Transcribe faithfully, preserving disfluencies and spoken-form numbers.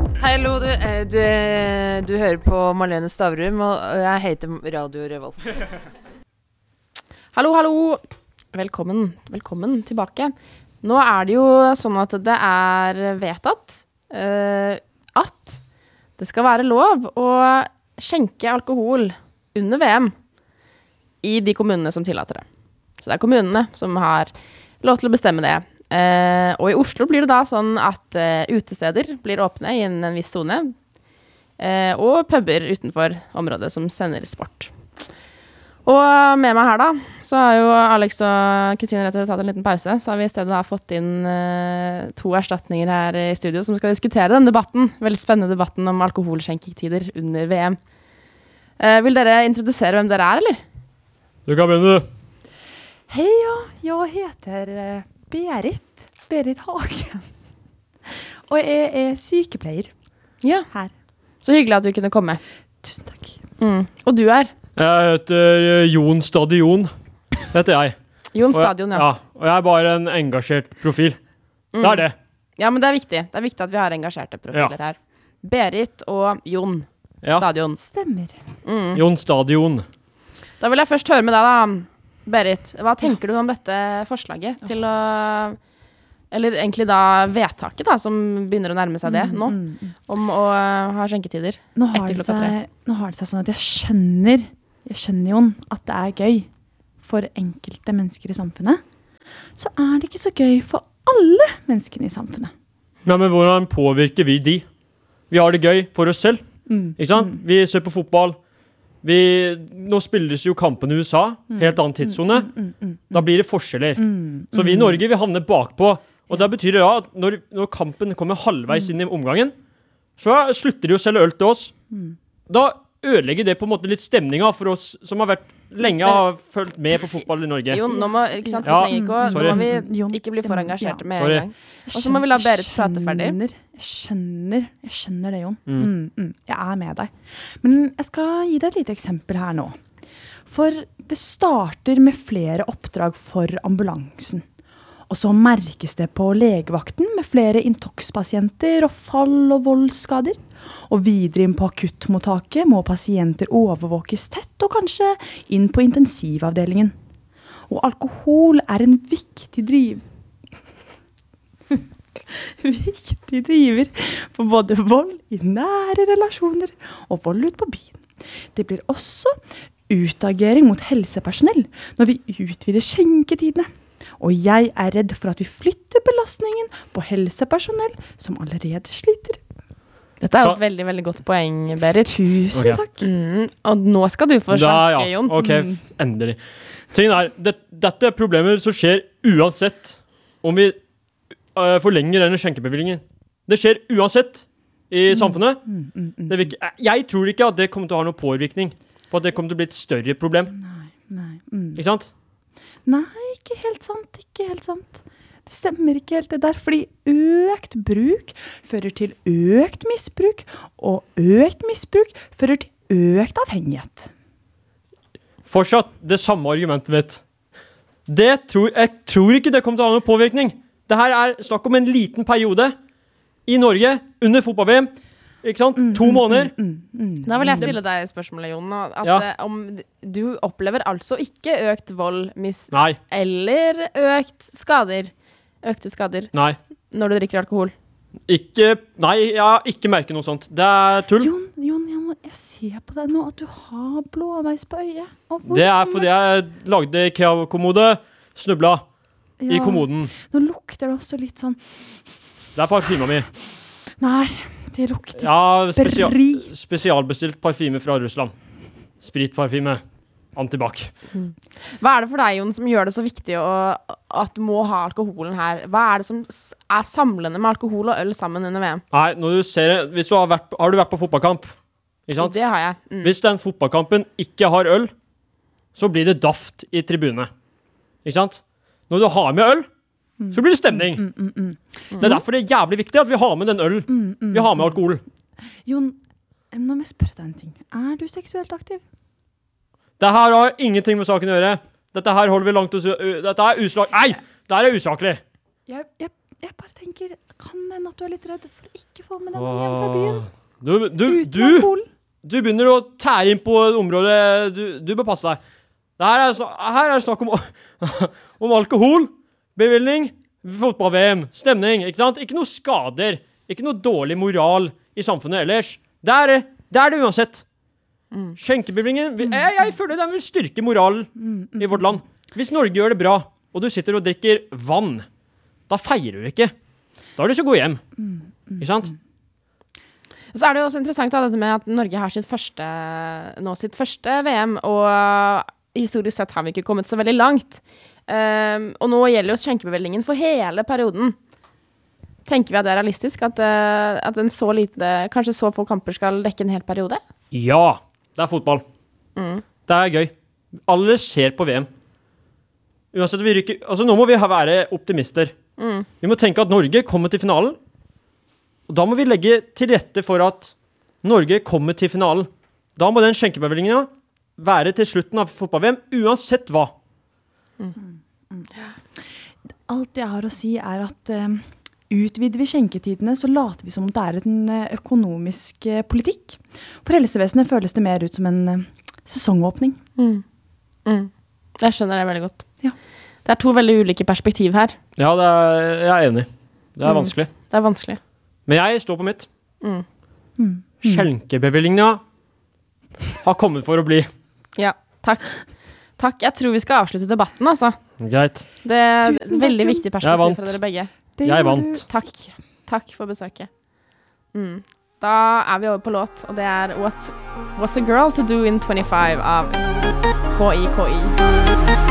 Hallo, du, du, du hører på Marlene Stavrum, og jeg heter Radio Revolt. Hallo, hallo. Velkommen, velkommen tilbake. Nå er det jo sånn at det er vedtatt uh, at det skal være lov å skjenke alkohol under V M i de kommunene som tillater det. Så det er kommunene som har lov til å bestemme det. Uh, og i Oslo blir det da sånn at uh, utesteder blir åpne i en, en viss zone, uh, og puber utenfor området som sender sport. Og med meg her da, så har jo Alex og Kristine rett og slett tatt en liten pause, så har vi i stedet da fått inn uh, to erstatninger her i studio som skal diskutere den debatten, veldig spennende debatten om alkoholskjenketider under V M. Uh, vil dere introdusere hvem dere er, eller? Du kan begynne. Hej, ja, jag heter uh, Berit, Berit Hagen, og jeg er sykepleier ja. Her. Så hyggelig at du kunne komme. Tusen takk. Mm. Og du er? Jeg heter Jon Stadion, heter jeg. Jon Stadion, ja. Ja. Og jeg er bare en engasjert profil. Mm. Det er det. Ja, men det er viktig. Det er viktig at vi har engasjerte profiler ja. Her. Berit og Jon ja. Stadion. Stemmer. Mm. Jon Stadion. Da vil jeg først høre med deg da, Berit. Hva tenker du om dette forslaget til å, eller egentlig da vedtaket da, som begynner å nærme seg det nå, om å ha skjenketider etter klokka tre? Nå har det seg sånn at jeg skjønner, jeg skjønner jo at det er gøy for enkelte mennesker i samfunnet. Så er det ikke så gøy for alle menneskene i samfunnet. Ja, men hvordan påvirker vi de? Vi har det gøy for oss selv, mm. ikke sant? Mm. Vi ser på fotball. Vi, nå spilles jo kampen i U S A, helt annen tidszone. Mm, mm, mm, mm. Da blir det forskjeller. Mm, mm, så vi i Norge, vi havner bakpå. Og det betyr det da at når, når kampen kommer halvveis inn i omgangen, så slutter de å selge øl til oss. Mm. Da ødelegger det på en måte litt stemninga for oss som har vært lenge har fulgt med på fotball i Norge. Jo, nå må, ikke sant, ja, vi ikke, nå må vi ikke bli for engasjerte med en gang. Og så må vi la Berit prate ferdig. Jeg skjønner, jeg skjønner det, Jon. Mm. Mm, mm, jeg er med deg. Men jeg skal gi deg et lite eksempel her nå. For det starter med flere oppdrag for ambulansen. Og så merkes det på legevakten med flere intox-pasienter og fall- og voldsskader. Og videre inn på akuttmottaket må pasienter overvåkes tett og kanskje inn på intensivavdelingen. Og alkohol er en viktig driv. viktig driver for både vold i nære relasjoner og vold ut på byen. Det blir også utagering mot helsepersonell når vi utvider skjenketidene. Og jeg er redd for at vi flytter belastningen på helsepersonell som allerede sliter. Dette er jo et veldig, veldig godt poeng, Berit. Tusen okay. takk. Mm, og nå skal du få snakke, ja. Jon. Ok, endelig. Tingen er, det, dette er problemer som skjer uansett om vi uh, forlenger denne skjenkebevillingen. Det skjer uansett i mm. samfunnet. Mm, mm, mm. Det ikke, jeg tror ikke at det kommer til å ha noen påvirkning på at det kommer til å bli et større problem. Nei, nei. Mm. Ikke sant? Nei, ikke helt sant, ikke helt sant. Det stemmer ikke helt det der, fordi økt bruk fører til økt misbruk, og økt misbruk fører til økt avhengighet. Fortsatt det samme argumentet mitt. Det tror, jeg tror ikke det kommer til å ha noen påvirkning. Dette er snakk om en liten periode i Norge under fotball-V M. Ikke sant? Mm, to måneder. Mm, mm, mm, da vil jeg stille deg spørsmålet, Jon. At ja. om du opplever altså ikke økt vold mis- Nei. eller økt skader, økte skader Nei. Når du drikker alkohol? Ikke, nei, jeg har ikke merket noe sånt. Det er tull. Jon, Jon jeg, må, jeg ser på deg nå at du har blåveis på øyet. Det er fordi jeg lagde IKEA-kommode, snubla ja. i kommoden. Nå lukter det også litt sånn... Det er parfyma mi. Nei... Det lukter ja, spesia- sprit. Spesialbestilt parfyme fra Russland. Spritparfyme. Antibac. Mm. Hva er det for deg, Jon, som gjør det så viktig å, at du må ha alkoholen her? Hva er det som er samlende med alkohol og øl sammen under V M? Nei, når du ser det, hvis du har, vært, har du vært på fotballkamp? Ikke sant? Det har jeg. Mm. Hvis den fotballkampen ikke har øl, så blir det daft i tribune. Ikke sant? Når du har med øl, så blir det stemning. Mm, mm, mm, mm. Det er derfor det er jævlig viktig at vi har med den øl. Mm, mm, vi har med alkohol. Jon, nå må jeg spørre deg en ting. Er du seksuelt aktiv? Det her har ingenting med saken å gjøre. Dette her holder vi langt å... Dette er uslag... Nei! Det her er usaklig. Jeg, jeg, jeg bare tenker... kan hende at du er litt redd for å ikke få med deg noen hjem fra byen. Du, du, Uten du, alkohol. du begynner å tære inn på et område. Du, du bør passe deg. Det her er, snak, her er det snakk om, om alkohol, bevilgning, fotball-V M, stemning, ikke sant? Ikke noe skader, ikke noe dårlig moral i samfunnet ellers. Det er det, det, er det uansett. Mm. Skjenkebevilgningen, jeg, jeg føler den vil styrke moralen mm, mm, i vårt land. Hvis Norge gjør det bra, og du sitter og drikker vann, da feirer du ikke. Da har du ikke gå hjem. Mm, mm, ikke sant? Og så er det jo også interessant da, dette med at Norge har sitt første, nå sitt første V M, og historisk sett har vi ikke kommet så veldig langt. Um, og nå gjelder jo skjenkebevilgningen for hele perioden. Tenker vi at det er realistisk, at, uh, at en så lite, kanskje så få kamper skal dekke en hel periode? Ja, det er fotball. Mm. Det er gøy. Alle ser på V M. Uansett, vi rykker, altså nå må vi være optimister. Mm. Vi må tenke at Norge kommer til finalen, og da må vi legge til rette for at Norge kommer til finalen. Da må den skjenkebevilgningen være til slutten av fotball-V M, uansett hva. Mm. Mm. Alt jeg har å si er at uh, utvider vi skjenketidene, så later vi som om det er en uh, økonomisk uh, politikk. For helsevesenet føles det mer ut som en uh, sesongåpning. Mm. Mm. Jeg skjønner det veldig godt. Ja. Det er to veldig ulike perspektiv her. Ja, det er, jeg er enig. Det er mm. vanskelig. Det er vanskelig. Men jeg står på mitt. Mm. Mm. Skjenkebevilgningen har kommet for å bli. Ja, takk. Takk, jeg tror vi skal avslutte debatten, altså. Greit. Det er et veldig viktig perspektiv for dere begge. Det jeg vant. Takk. Takk for besøket. Mm. Da er vi over på låt, og det er What's, What's a Girl to Do in twenty-five av K I K I.